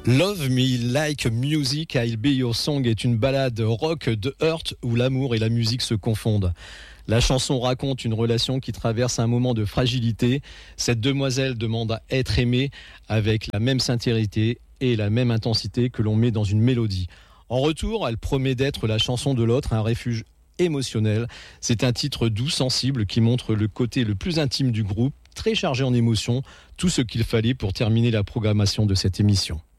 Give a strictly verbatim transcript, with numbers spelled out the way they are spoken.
Love Me Like Music, I'll Be Your Song est une ballade rock de Heart où l'amour et la musique se confondent. La chanson raconte une relation qui traverse un moment de fragilité. Cette demoiselle demande à être aimée avec la même sincérité et la même intensité que l'on met dans une mélodie. En retour, elle promet d'être la chanson de l'autre, un refuge émotionnel. C'est un titre doux, sensible, qui montre le côté le plus intime du groupe, très chargé en émotions, tout ce qu'il fallait pour terminer la programmation de cette émission.